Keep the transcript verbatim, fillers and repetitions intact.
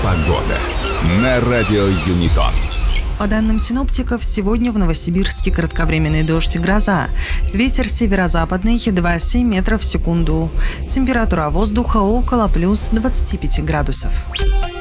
Погода на радио Юнитон. По данным синоптиков, сегодня в Новосибирске кратковременный дождь и гроза. Ветер северо-западный два целых семь метров в секунду. Температура воздуха около плюс двадцати пяти градусов.